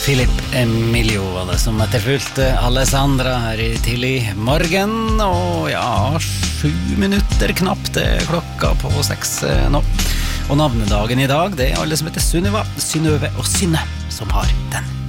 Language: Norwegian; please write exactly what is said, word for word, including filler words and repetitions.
Philip Emilio var det som etterfulgte Alessandra her i tidlig morgen, og ja, sju minutter knapt er klokka på seks nå. Og navnedagen i dag, det er alle som heter Sunniva, Synnøve og Synne som har den.